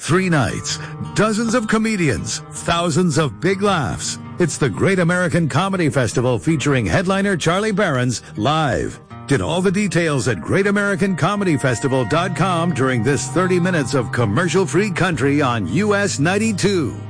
3 nights, dozens of comedians, thousands of big laughs. It's the Great American Comedy Festival featuring headliner Charlie Berens live. Get all the details at greatamericancomedyfestival.com during this 30 minutes of commercial-free country on US 92.